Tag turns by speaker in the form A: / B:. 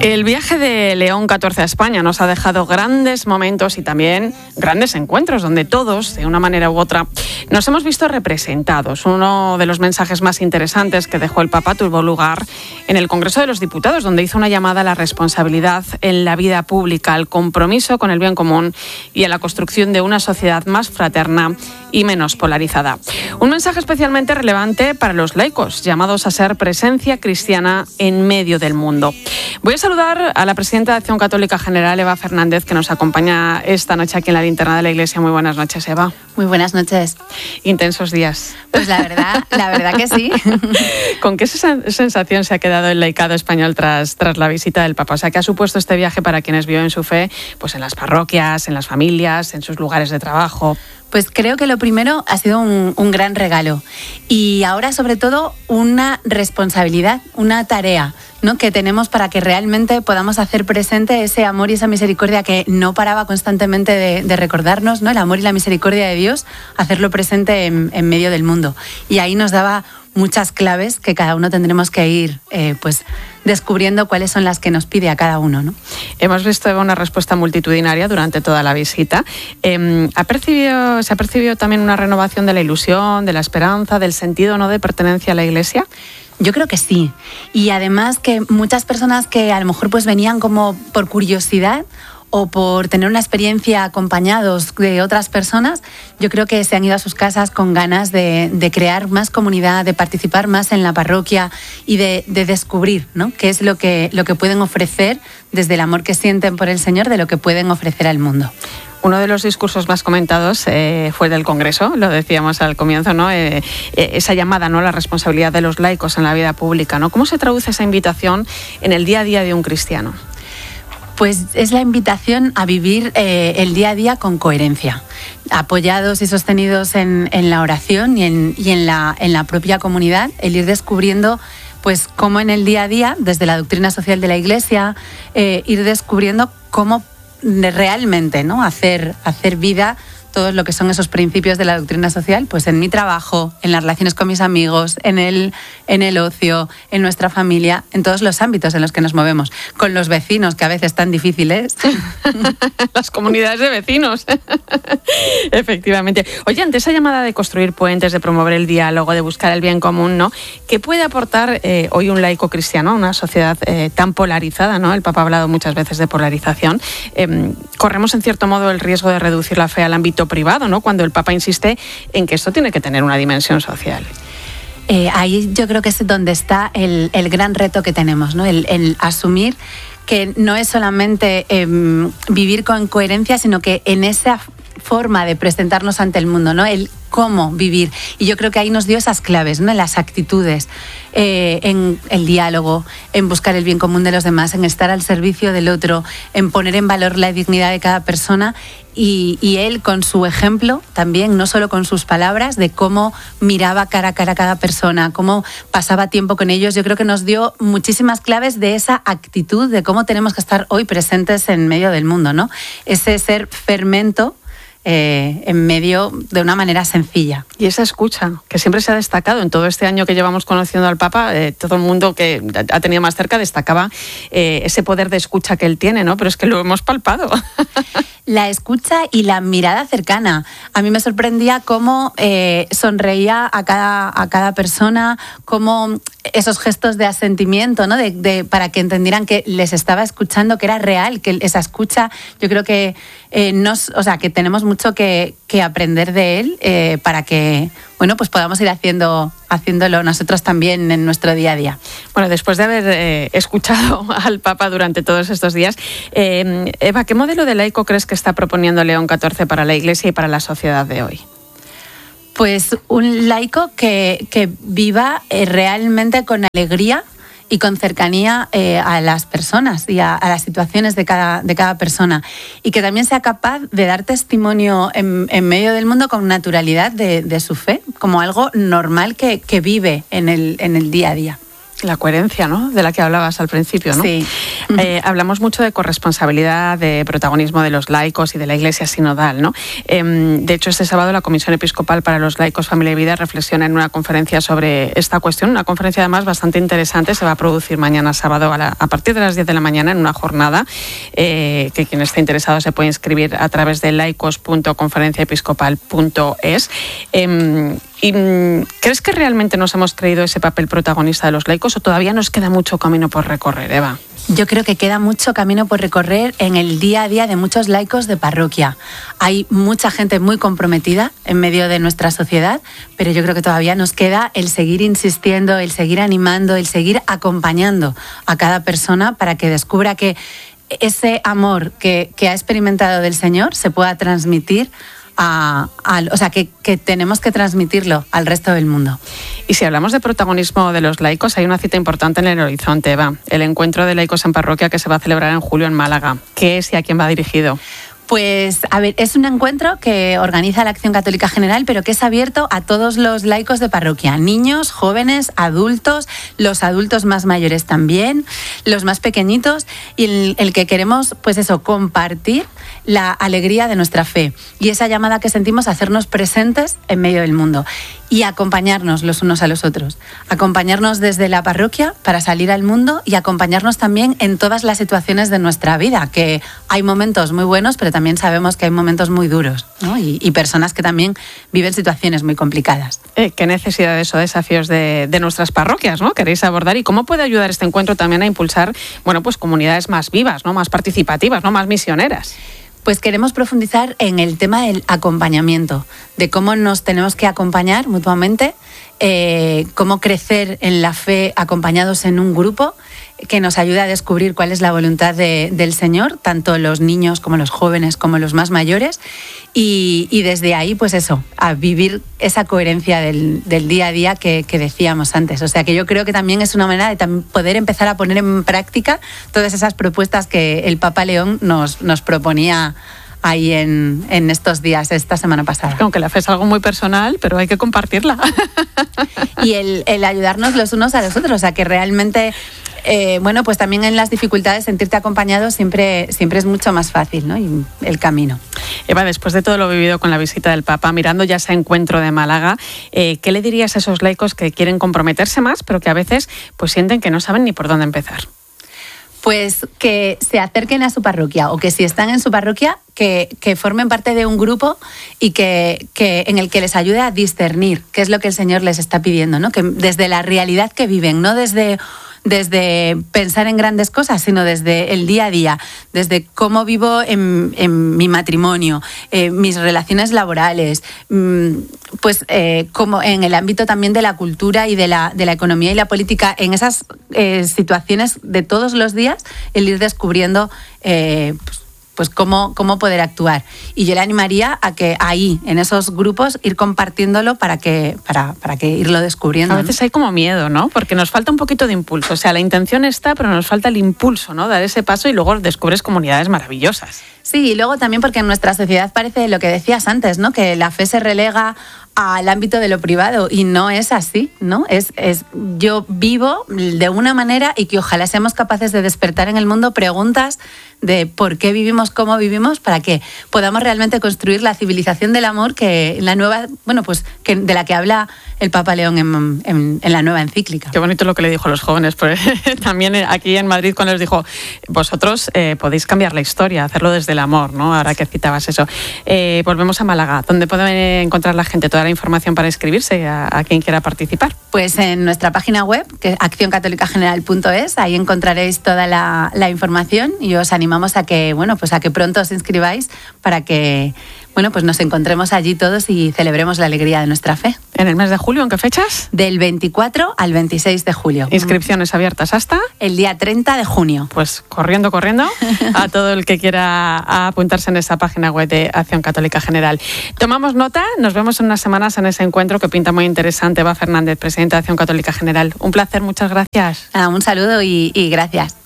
A: El viaje de León XIV a España nos ha dejado grandes momentos y también grandes encuentros donde todos, de una manera u otra, nos hemos visto representados. Uno de los mensajes más interesantes que dejó el Papa tuvo lugar en el Congreso de los Diputados, donde hizo una llamada a la responsabilidad en la vida pública, al compromiso con el bien común y a la construcción de una sociedad más fraterna y menos polarizada. Un mensaje especialmente relevante para los laicos, llamados a ser presencia cristiana en medio del mundo. Voy a saludar a la presidenta de Acción Católica General, Eva Fernández, que nos acompaña esta noche aquí en la linterna de la Iglesia. Muy buenas noches, Eva.
B: Muy buenas noches.
A: Intensos días.
B: Pues la verdad que sí.
A: ¿Con qué sensación se ha quedado el laicado español tras la visita del Papa? O sea, ¿qué ha supuesto este viaje para quienes viven su fe pues en las parroquias, en las familias, en sus lugares de trabajo?
B: Pues creo que lo primero ha sido un gran regalo y ahora sobre todo una responsabilidad, una tarea, ¿no?, que tenemos para que realmente podamos hacer presente ese amor y esa misericordia que no paraba constantemente de recordarnos, ¿no?, el amor y la misericordia de Dios, hacerlo presente en medio del mundo. Y ahí nos daba muchas claves que cada uno tendremos que ir pues descubriendo cuáles son las que nos pide a cada uno, ¿no?
A: Hemos visto, Eva, una respuesta multitudinaria durante toda la visita. ¿Se ha percibido también una renovación de la ilusión, de la esperanza, del sentido, ¿no?, de pertenencia a la Iglesia?
B: Yo creo que sí. Y además que muchas personas que a lo mejor pues venían como por curiosidad o por tener una experiencia acompañados de otras personas, yo creo que se han ido a sus casas con ganas de crear más comunidad, de participar más en la parroquia y de descubrir, ¿no?, qué es lo que pueden ofrecer desde el amor que sienten por el Señor, de lo que pueden ofrecer al mundo.
A: Uno de los discursos más comentados fue del Congreso, lo decíamos al comienzo, ¿no? Esa llamada, ¿no?, la responsabilidad de los laicos en la vida pública, ¿no? ¿Cómo se traduce esa invitación en el día a día de un cristiano?
B: Pues es la invitación a vivir el día a día con coherencia, apoyados y sostenidos en la oración y en la propia comunidad, el ir descubriendo pues cómo en el día a día, desde la doctrina social de la Iglesia, ir descubriendo cómo realmente, ¿no?, hacer vida todo lo que son esos principios de la doctrina social, pues en mi trabajo, en las relaciones con mis amigos, en el ocio, en nuestra familia, en todos los ámbitos en los que nos movemos, con los vecinos, que a veces tan difíciles.
A: Las comunidades de vecinos. Efectivamente. Oye, ante esa llamada de construir puentes, de promover el diálogo, de buscar el bien común, ¿no?, ¿qué puede aportar hoy un laico cristiano a una sociedad tan polarizada, ¿no? El Papa ha hablado muchas veces de polarización. Corremos en cierto modo el riesgo de reducir la fe al ámbito privado, ¿no?, cuando el Papa insiste en que esto tiene que tener una dimensión social.
B: Ahí yo creo que es donde está el gran reto que tenemos, ¿no?, el asumir que no es solamente vivir con coherencia, sino que en esa forma de presentarnos ante el mundo, ¿no?, el cómo vivir. Y yo creo que ahí nos dio esas claves, ¿no?, en las actitudes, en el diálogo, en buscar el bien común de los demás, en estar al servicio del otro, en poner en valor la dignidad de cada persona y él con su ejemplo también, no solo con sus palabras, de cómo miraba cara a cara a cada persona, cómo pasaba tiempo con ellos. Yo creo que nos dio muchísimas claves de esa actitud, de cómo tenemos que estar hoy presentes en medio del mundo, ¿no? Ese ser fermento en medio de una manera sencilla.
A: Y esa escucha, que siempre se ha destacado en todo este año que llevamos conociendo al Papa, todo el mundo que ha tenido más cerca destacaba ese poder de escucha que él tiene, ¿no? Pero es que lo hemos palpado.
B: La escucha y la mirada cercana. A mí me sorprendía cómo sonreía a cada persona, cómo esos gestos de asentimiento, ¿no?, para que entendieran que les estaba escuchando, que era real, que esa escucha, yo creo que que tenemos mucho que aprender de él para que, bueno, pues podamos ir haciéndolo nosotros también en nuestro día a día.
A: Bueno, después de haber escuchado al Papa durante todos estos días, Eva, ¿qué modelo de laico crees que está proponiendo León XIV para la Iglesia y para la sociedad de hoy?
B: Pues un laico que viva realmente con alegría y con cercanía a las personas y a las situaciones de cada persona, y que también sea capaz de dar testimonio en medio del mundo con naturalidad de su fe, como algo normal que vive en el día a día.
A: La coherencia, ¿no?, de la que hablabas al principio, ¿no?
B: Sí.
A: Hablamos mucho de corresponsabilidad, de protagonismo de los laicos y de la Iglesia sinodal, ¿no? De hecho, este sábado la Comisión Episcopal para los Laicos, Familia y Vida reflexiona en una conferencia sobre esta cuestión, una conferencia además bastante interesante. Se va a producir mañana sábado a partir de las 10 de la mañana en una jornada que quien esté interesado se puede inscribir a través de laicos.conferenciaepiscopal.es. ¿Y crees que realmente nos hemos creído ese papel protagonista de los laicos o todavía nos queda mucho camino por recorrer, Eva?
B: Yo creo que queda mucho camino por recorrer en el día a día de muchos laicos de parroquia. Hay mucha gente muy comprometida en medio de nuestra sociedad, pero yo creo que todavía nos queda el seguir insistiendo, el seguir animando, el seguir acompañando a cada persona para que descubra que ese amor que ha experimentado del Señor se pueda transmitir o sea, que tenemos que transmitirlo al resto del mundo.
A: Y si hablamos de protagonismo de los laicos, hay una cita importante en el horizonte, Eva, el encuentro de laicos en parroquia que se va a celebrar en julio en Málaga. ¿Qué es y a quién va dirigido?
B: Pues, a ver, es un encuentro que organiza la Acción Católica General, pero que es abierto a todos los laicos de parroquia, niños, jóvenes, adultos, los adultos más mayores también, los más pequeñitos, y el que queremos, pues eso, compartir la alegría de nuestra fe y esa llamada que sentimos a hacernos presentes en medio del mundo y acompañarnos los unos a los otros, acompañarnos desde la parroquia para salir al mundo y acompañarnos también en todas las situaciones de nuestra vida, que hay momentos muy buenos, pero también sabemos que hay momentos muy duros, ¿no? y personas que también viven situaciones muy complicadas.
A: ¿Qué necesidades o desafíos de nuestras parroquias, ¿no?, queréis abordar? ¿Y cómo puede ayudar este encuentro también a impulsar, bueno, pues comunidades más vivas, ¿no?, más participativas, ¿no?, más misioneras?
B: Pues queremos profundizar en el tema del acompañamiento, de cómo nos tenemos que acompañar mutuamente, cómo crecer en la fe acompañados en un grupo que nos ayude a descubrir cuál es la voluntad del Señor, tanto los niños como los jóvenes como los más mayores, y desde ahí, pues eso, a vivir esa coherencia del día a día que decíamos antes. O sea que yo creo que también es una manera de poder empezar a poner en práctica todas esas propuestas que el Papa León nos proponía ahí en estos días, esta semana pasada.
A: Aunque la fe es algo muy personal, pero hay que compartirla.
B: Y el ayudarnos los unos a los otros, o sea que realmente... bueno, pues también en las dificultades sentirte acompañado siempre es mucho más fácil, ¿no? Y el camino.
A: Eva, después de todo lo vivido con la visita del Papa, mirando ya ese encuentro de Málaga, ¿qué le dirías a esos laicos que quieren comprometerse más, pero que a veces pues sienten que no saben ni por dónde empezar?
B: Pues que se acerquen a su parroquia, o que si están en su parroquia, que formen parte de un grupo y que en el que les ayude a discernir qué es lo que el Señor les está pidiendo, ¿no? Que desde la realidad que viven, no desde pensar en grandes cosas, sino desde el día a día, desde cómo vivo en mi matrimonio, mis relaciones laborales, pues como en el ámbito también de la cultura y de la economía y la política, en esas situaciones de todos los días, el ir descubriendo pues cómo poder actuar. Y yo le animaría a que ahí, en esos grupos, ir compartiéndolo para que irlo descubriendo.
A: A veces hay como miedo, ¿no? Porque nos falta un poquito de impulso. O sea, la intención está, pero nos falta el impulso, ¿no? Dar ese paso y luego descubres comunidades maravillosas.
B: Sí, y luego también porque en nuestra sociedad parece lo que decías antes, ¿no? Que la fe se relega al ámbito de lo privado y no es así, ¿no? Yo vivo de una manera y que ojalá seamos capaces de despertar en el mundo preguntas de por qué vivimos, cómo vivimos, para que podamos realmente construir la civilización del amor que la nueva, bueno, pues que de la que habla el Papa León en la nueva encíclica.
A: Qué bonito lo que le dijo a los jóvenes, pero también aquí en Madrid cuando les dijo, vosotros podéis cambiar la historia, hacerlo desde el amor, ¿no? Ahora que citabas eso. Volvemos a Málaga, ¿dónde puede encontrar la gente toda la información para inscribirse a quien quiera participar?
B: Pues en nuestra página web, que es accioncatolicageneral.es, ahí encontraréis toda la información y os animamos a que, bueno, pues a que pronto os inscribáis para que, bueno, pues nos encontremos allí todos y celebremos la alegría de nuestra fe.
A: ¿En el mes de julio? ¿En qué fechas?
B: Del 24 al 26 de julio.
A: ¿Inscripciones abiertas hasta?
B: El día 30 de junio.
A: Pues corriendo a todo el que quiera apuntarse en esa página web de Acción Católica General. Tomamos nota, nos vemos en unas semanas en ese encuentro que pinta muy interesante. Eva Fernández, presidenta de Acción Católica General. Un placer, muchas gracias.
B: Un saludo y gracias.